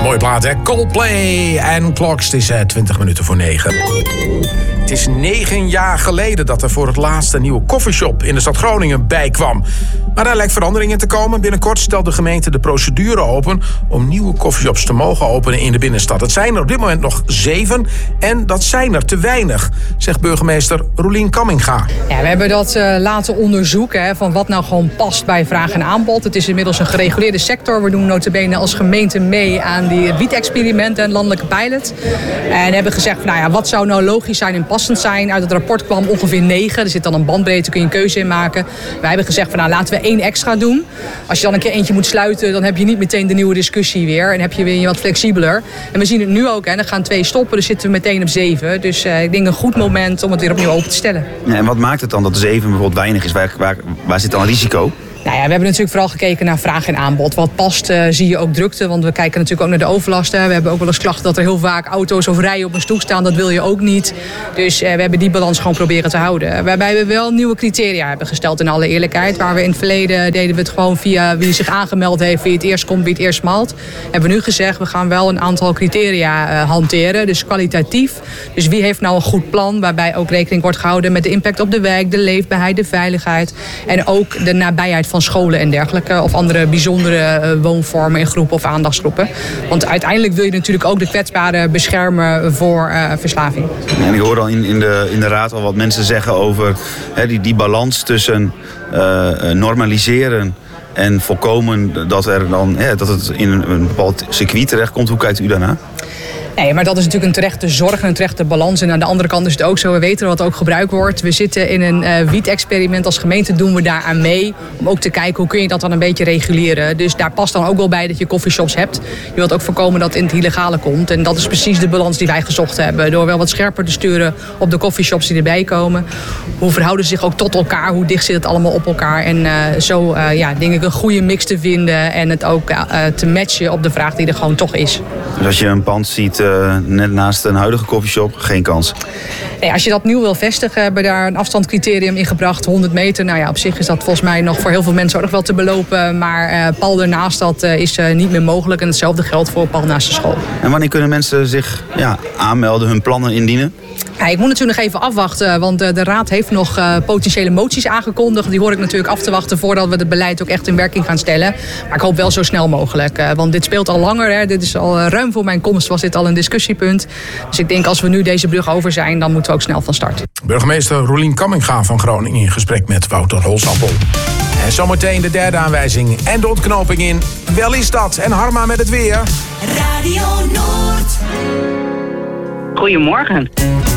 Mooie plaat, hè? Coldplay en Clocks. Het is 20 minuten voor 9. Het is 9 jaar geleden dat er voor het laatst een nieuwe coffeeshop in de stad Groningen bijkwam. Maar daar lijkt verandering in te komen. Binnenkort stelt de gemeente de procedure open om nieuwe coffeeshops te mogen openen in de binnenstad. Het zijn er op dit moment nog 7 en dat zijn er te weinig, zegt burgemeester Roelien Kamminga. Ja, we hebben dat laten onderzoeken, van wat nou gewoon past bij vraag en aanbod. Het is inmiddels een gereguleerde sector. We doen nota bene als gemeente mee aan die wiet-experimenten en landelijke pilot. En hebben gezegd, wat zou nou logisch zijn en passend zijn? Uit het rapport kwam ongeveer 9. Er zit dan een bandbreedte, kun je een keuze in maken. Wij hebben gezegd, laten we 1 extra doen. Als je dan een keer eentje moet sluiten, dan heb je niet meteen de nieuwe discussie weer. En heb je weer wat flexibeler. En we zien het nu ook, er gaan 2 stoppen, dus zitten we meteen op 7. Dus ik denk een goed moment om het weer opnieuw open te stellen. Ja, en wat maakt het dan dat de 7 bijvoorbeeld weinig is? Waar zit dan een risico? We hebben natuurlijk vooral gekeken naar vraag en aanbod. Wat past, zie je ook drukte, want we kijken natuurlijk ook naar de overlasten. We hebben ook wel eens klachten dat er heel vaak auto's of rijen op een stoep staan. Dat wil je ook niet. Dus we hebben die balans gewoon proberen te houden. Waarbij we wel nieuwe criteria hebben gesteld in alle eerlijkheid. Waar we in het verleden deden we het gewoon via wie zich aangemeld heeft, wie het eerst komt, wie het eerst smalt. Hebben we nu gezegd, we gaan wel een aantal criteria hanteren. Dus kwalitatief. Dus wie heeft nou een goed plan waarbij ook rekening wordt gehouden met de impact op de wijk, de leefbaarheid, de veiligheid. En ook de nabijheid van scholen en dergelijke. Of andere bijzondere woonvormen in groepen of aandachtsgroepen. Want uiteindelijk wil je natuurlijk ook de kwetsbaren beschermen voor verslaving. En ik hoor dan in de raad al wat mensen zeggen over die balans tussen normaliseren en voorkomen dat het in een bepaald circuit terechtkomt. Hoe kijkt u daarna? Nee, maar dat is natuurlijk een terechte zorg en een terechte balans. En aan de andere kant is het ook zo, we weten wat ook gebruikt wordt. We zitten in een wiet-experiment. Als gemeente doen we daaraan mee. Om ook te kijken, hoe kun je dat dan een beetje reguleren. Dus daar past dan ook wel bij dat je coffeeshops hebt. Je wilt ook voorkomen dat het in het illegale komt. En dat is precies de balans die wij gezocht hebben. Door wel wat scherper te sturen op de coffeeshops die erbij komen. Hoe verhouden ze zich ook tot elkaar? Hoe dicht zit het allemaal op elkaar? En zo denk ik een goede mix te vinden. En het ook te matchen op de vraag die er gewoon toch is. Dus als je een pand ziet net naast een huidige coffeeshop, geen kans? Nee, als je dat nieuw wil vestigen, hebben we daar een afstandscriterium in gebracht, 100 meter. Op zich is dat volgens mij nog voor heel veel mensen ook nog wel te belopen. Maar pal ernaast, dat is niet meer mogelijk. En hetzelfde geldt voor pal naast de school. En wanneer kunnen mensen zich aanmelden, hun plannen indienen? Ja, ik moet natuurlijk nog even afwachten, want de Raad heeft nog potentiële moties aangekondigd. Die hoor ik natuurlijk af te wachten voordat we het beleid ook echt in werking gaan stellen. Maar ik hoop wel zo snel mogelijk, want dit speelt al langer. Dit is al ruim voor mijn komst was dit al een discussiepunt. Dus ik denk als we nu deze brug over zijn, dan moeten we ook snel van start. Burgemeester Roelien Kamminga van Groningen in gesprek met Wouter Holsappel. En zometeen de derde aanwijzing en de ontknoping in Wel is dat en Harma met het weer. Radio Noord. Goedemorgen.